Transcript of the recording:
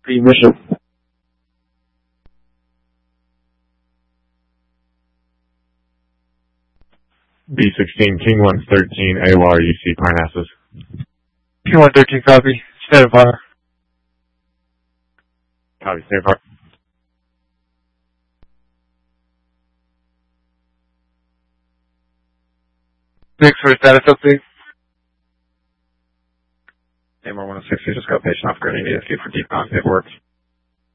Mission. B-16, King 113, AWAR, UC Parnassus. King 113, copy. Stand by. Copy, stand by. Thanks for the status update. AMR 106, we just got patient off grid ESQ for deep contact works.